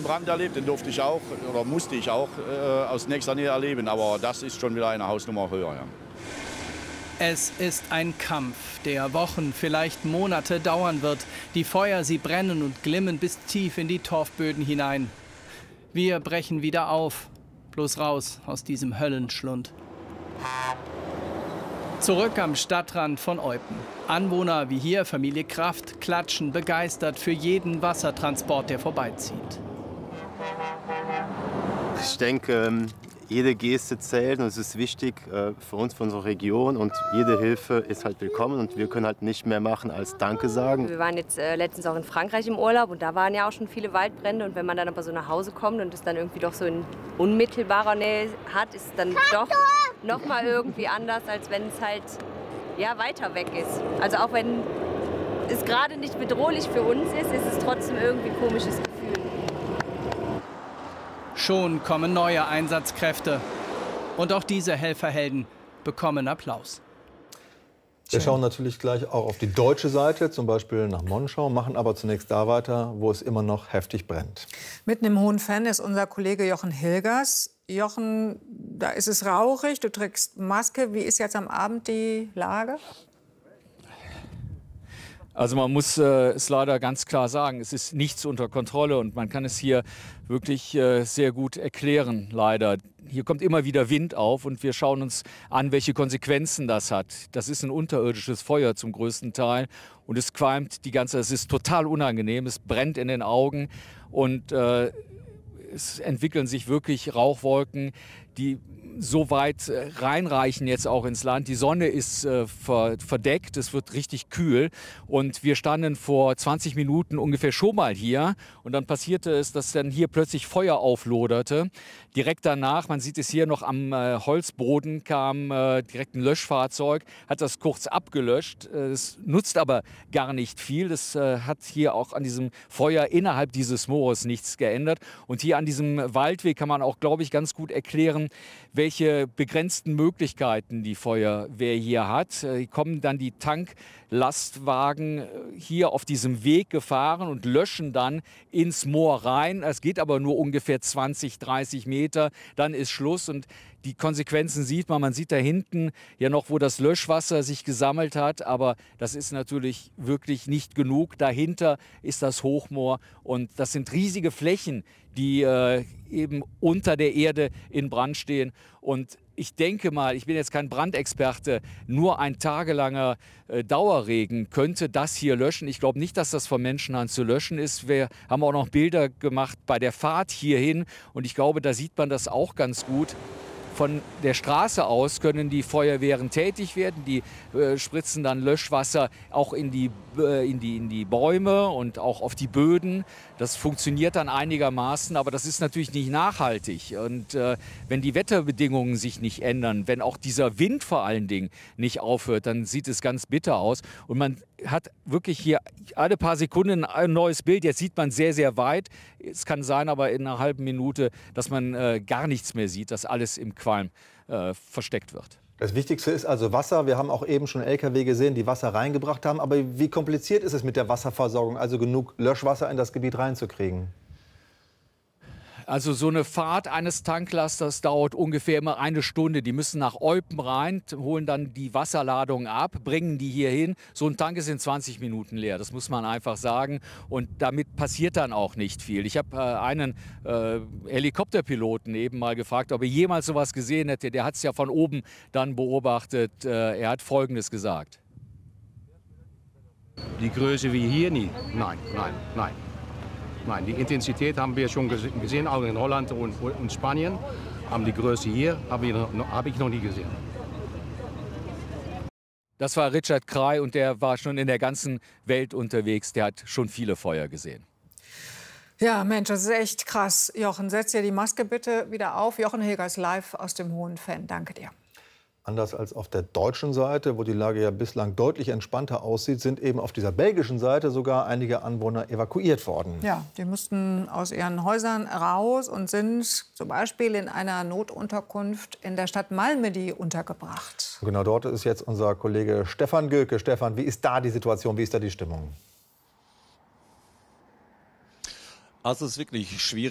einen Brand erlebt, den durfte ich auch oder musste ich auch aus nächster Nähe erleben. Aber das ist schon wieder eine Hausnummer höher. Ja. Es ist ein Kampf, der Wochen, vielleicht Monate dauern wird. Die Feuer, sie brennen und glimmen bis tief in die Torfböden hinein. Wir brechen wieder auf, bloß raus aus diesem Höllenschlund. Zurück am Stadtrand von Eupen. Anwohner wie hier, Familie Kraft, klatschen begeistert für jeden Wassertransport, der vorbeizieht. Ich denke, jede Geste zählt und es ist wichtig für uns, für unsere Region. Und jede Hilfe ist halt willkommen und wir können halt nicht mehr machen als Danke sagen. Wir waren jetzt letztens auch in Frankreich im Urlaub und da waren ja auch schon viele Waldbrände. Und wenn man dann aber so nach Hause kommt und es dann irgendwie doch so in unmittelbarer Nähe hat, ist es dann doch noch mal irgendwie anders, als wenn es halt ja, weiter weg ist. Also auch wenn es gerade nicht bedrohlich für uns ist, ist es trotzdem irgendwie ein komisches Gefühl. Schon kommen neue Einsatzkräfte. Und auch diese Helferhelden bekommen Applaus. Wir schauen natürlich gleich auch auf die deutsche Seite, zum Beispiel nach Monschau, machen aber zunächst da weiter, wo es immer noch heftig brennt. Mitten im Hohenfenn ist unser Kollege Jochen Hilgers. Jochen, da ist es rauchig, du trägst Maske. Wie ist jetzt am Abend die Lage? Also man muss es leider ganz klar sagen, es ist nichts unter Kontrolle und man kann es hier wirklich sehr gut erklären, leider. Hier kommt immer wieder Wind auf und wir schauen uns an, welche Konsequenzen das hat. Das ist ein unterirdisches Feuer zum größten Teil und es qualmt die ganze, es ist total unangenehm, es brennt in den Augen und es entwickeln sich wirklich Rauchwolken, die so weit reinreichen jetzt auch ins Land. Die Sonne ist verdeckt, es wird richtig kühl und wir standen vor 20 Minuten ungefähr schon mal hier und dann passierte es, dass dann hier plötzlich Feuer aufloderte. Direkt danach, man sieht es hier noch am Holzboden, kam direkt ein Löschfahrzeug, hat das kurz abgelöscht. Es nutzt aber gar nicht viel. Das hat hier auch an diesem Feuer innerhalb dieses Moores nichts geändert. Und hier an diesem Waldweg kann man auch, glaube ich, ganz gut erklären, welche begrenzten Möglichkeiten die Feuerwehr hier hat. Hier kommen dann die Tanklastwagen hier auf diesem Weg gefahren und löschen dann ins Moor rein. Es geht aber nur ungefähr 20, 30 Meter, dann ist Schluss und die Konsequenzen sieht man. Man sieht da hinten ja noch, wo das Löschwasser sich gesammelt hat. Aber das ist natürlich wirklich nicht genug. Dahinter ist das Hochmoor und das sind riesige Flächen, die eben unter der Erde in Brand stehen. Und ich denke mal, ich bin jetzt kein Brandexperte, nur ein tagelanger Dauerregen könnte das hier löschen. Ich glaube nicht, dass das von Menschenhand zu löschen ist. Wir haben auch noch Bilder gemacht bei der Fahrt hierhin und ich glaube, da sieht man das auch ganz gut. Von der Straße aus können die Feuerwehren tätig werden. Die spritzen dann Löschwasser auch in die Bäume und auch auf die Böden. Das funktioniert dann einigermaßen, aber das ist natürlich nicht nachhaltig. Und wenn die Wetterbedingungen sich nicht ändern, wenn auch dieser Wind vor allen Dingen nicht aufhört, dann sieht es ganz bitter aus. Und man hat wirklich hier alle paar Sekunden ein neues Bild. Jetzt sieht man sehr, sehr weit. Es kann sein, aber in einer halben Minute, dass man gar nichts mehr sieht, dass alles im Qualm versteckt wird. Das Wichtigste ist also Wasser. Wir haben auch eben schon LKW gesehen, die Wasser reingebracht haben. Aber wie kompliziert ist es mit der Wasserversorgung, also genug Löschwasser in das Gebiet reinzukriegen? Also so eine Fahrt eines Tanklasters dauert ungefähr immer eine Stunde. Die müssen nach Eupen rein, holen dann die Wasserladung ab, bringen die hier hin. So ein Tank ist in 20 Minuten leer, das muss man einfach sagen. Und damit passiert dann auch nicht viel. Ich habe einen Helikopterpiloten eben mal gefragt, ob er jemals sowas gesehen hätte. Der hat es ja von oben dann beobachtet. Er hat Folgendes gesagt. Die Größe wie hier nie. Nein, nein, nein. Nein, die Intensität haben wir schon gesehen, auch in Holland und Spanien. Aber die Größe hier habe ich noch nie gesehen. Das war Richard Krey und der war schon in der ganzen Welt unterwegs. Der hat schon viele Feuer gesehen. Ja, Mensch, das ist echt krass. Jochen, setz dir die Maske bitte wieder auf. Jochen Hilgers live aus dem Hohenfenn. Danke dir. Anders als auf der deutschen Seite, wo die Lage ja bislang deutlich entspannter aussieht, sind eben auf dieser belgischen Seite sogar einige Anwohner evakuiert worden. Ja, die mussten aus ihren Häusern raus und sind zum Beispiel in einer Notunterkunft in der Stadt Malmedy untergebracht. Und genau dort ist jetzt unser Kollege Stefan Göke. Stefan, wie ist da die Situation, wie ist da die Stimmung? Also es ist wirklich schwierig.